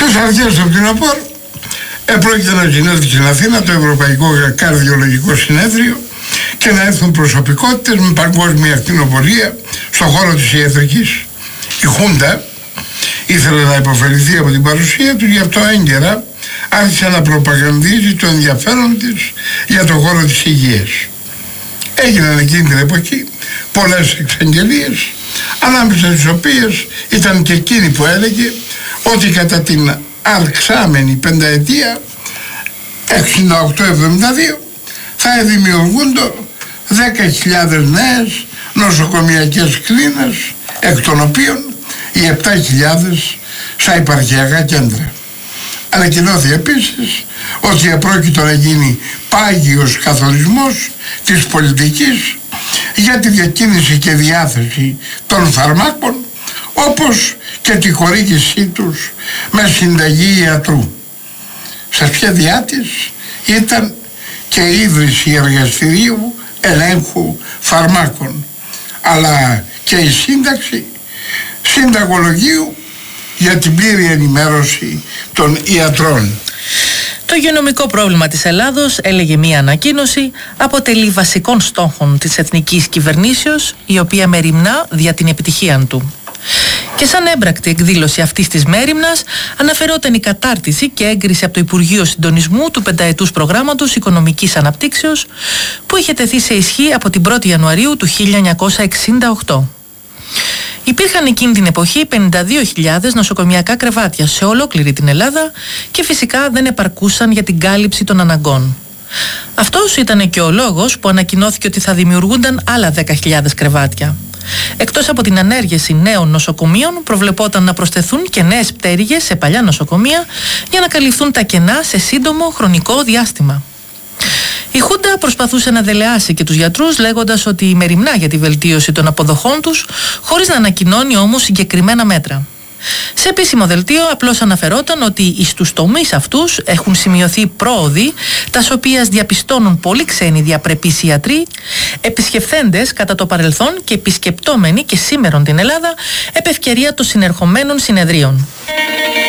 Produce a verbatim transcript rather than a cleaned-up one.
Στις αρχές του φθινοπόρου επρόκειται να συνέλθει στην Αθήνα το Ευρωπαϊκό Καρδιολογικό Συνέδριο και να έρθουν προσωπικότητες με παγκόσμια ακτινοπολία στον χώρο της ιατρικής. Η Χούντα ήθελε να υποφεληθεί από την παρουσία του, γι' αυτό έγκαιρα άρχισε να προπαγανδίζει το ενδιαφέρον της για τον χώρο της υγείας. Έγιναν εκείνη την εποχή πολλές εξαγγελίες, ανάμεσα στις οποίες ήταν και εκείνη που έλεγε ότι κατά την αρξάμενη πενταετία εξήντα οκτώ εβδομήντα δύο θα δημιουργούνται δέκα χιλιάδες νέες νοσοκομιακές κλίνες, εκ των οποίων οι επτά χιλιάδες στα υπαρχιακά κέντρα. Ανακοινώθηκε επίσης ότι επρόκειτο να γίνει πάγιος καθορισμός της πολιτικής για τη διακίνηση και διάθεση των φαρμάκων, όπως και τη χορήγησή τους με συνταγή ιατρού. Στα σχέδιά της ήταν και η ίδρυση εργαστηρίου ελέγχου φαρμάκων, αλλά και η σύνταξη συνταγολογίου για την πλήρη ενημέρωση των ιατρών. Το υγειονομικό πρόβλημα της Ελλάδος, έλεγε μία ανακοίνωση, αποτελεί βασικών στόχων της εθνικής κυβερνήσεως, η οποία μεριμνά δια την επιτυχία του. Και σαν έμπρακτη εκδήλωση αυτής της μέριμνας αναφερόταν η κατάρτιση και έγκριση από το Υπουργείο Συντονισμού του πενταετούς προγράμματος οικονομικής αναπτύξεως, που είχε τεθεί σε ισχύ από την πρώτη Ιανουαρίου του χίλια εννιακόσια εξήντα οκτώ. Υπήρχαν εκείνη την εποχή πενήντα δύο χιλιάδες νοσοκομιακά κρεβάτια σε ολόκληρη την Ελλάδα και φυσικά δεν επαρκούσαν για την κάλυψη των αναγκών. Αυτός ήταν και ο λόγος που ανακοινώθηκε ότι θα δημιουργούνταν άλλα δέκα χιλιάδες κρεβάτια. Εκτός από την ανέργεση νέων νοσοκομείων, προβλεπόταν να προσθεθούν και νέες πτέρυγες σε παλιά νοσοκομεία για να καλυφθούν τα κενά σε σύντομο χρονικό διάστημα. Η Χούντα προσπαθούσε να δελεάσει και τους γιατρούς, λέγοντας ότι μεριμνά για τη βελτίωση των αποδοχών τους, χωρίς να ανακοινώνει όμως συγκεκριμένα μέτρα. Σε επίσημο δελτίο απλώς αναφερόταν ότι στους τομείς αυτούς έχουν σημειωθεί πρόοδοι, τας οποίας διαπιστώνουν πολλοί ξένοι διαπρεπείς ιατροί, επισκεφθέντες κατά το παρελθόν και επισκεπτόμενοι και σήμερον την Ελλάδα επ' ευκαιρία των συνερχομένων συνεδρίων.